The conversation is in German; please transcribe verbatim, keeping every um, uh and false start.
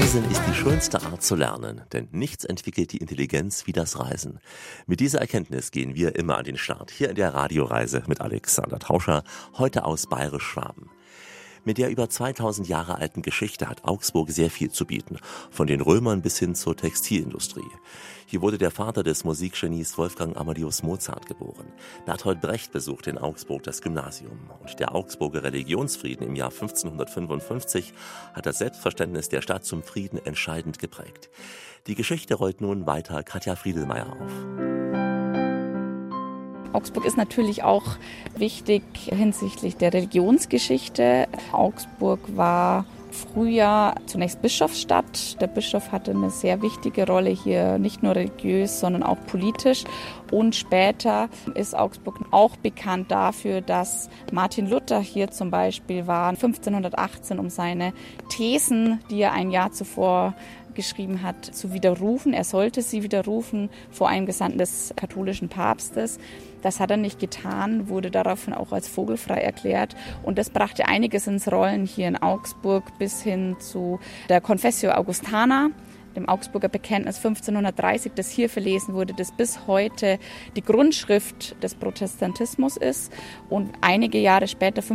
Reisen ist die schönste Art zu lernen, denn nichts entwickelt die Intelligenz wie das Reisen. Mit dieser Erkenntnis gehen wir immer an den Start, hier in der Radioreise mit Alexander Tauscher, heute aus Bayerisch-Schwaben. Mit der über zweitausend Jahre alten Geschichte hat Augsburg sehr viel zu bieten, von den Römern bis hin zur Textilindustrie. Hier wurde der Vater des Musikgenies Wolfgang Amadeus Mozart geboren. Bertolt Brecht besuchte in Augsburg das Gymnasium. Und der Augsburger Religionsfrieden im Jahr fünfzehnhundertfünfundfünfzig hat das Selbstverständnis der Stadt zum Frieden entscheidend geprägt. Die Geschichte rollt nun weiter Katja Friedelmeier auf. Augsburg ist natürlich auch wichtig hinsichtlich der Religionsgeschichte. Augsburg war früher zunächst Bischofsstadt. Der Bischof hatte eine sehr wichtige Rolle hier, nicht nur religiös, sondern auch politisch. Und später ist Augsburg auch bekannt dafür, dass Martin Luther hier zum Beispiel war, fünfzehnhundertachtzehn, um seine Thesen, die er ein Jahr zuvor geschrieben hat, zu widerrufen. Er sollte sie widerrufen vor einem Gesandten des katholischen Papstes. Das hat er nicht getan, wurde daraufhin auch als vogelfrei erklärt. Und das brachte einiges ins Rollen hier in Augsburg bis hin zu der Confessio Augustana, dem Augsburger Bekenntnis fünfzehnhundertdreißig, das hier verlesen wurde, das bis heute die Grundschrift des Protestantismus ist. Und einige Jahre später,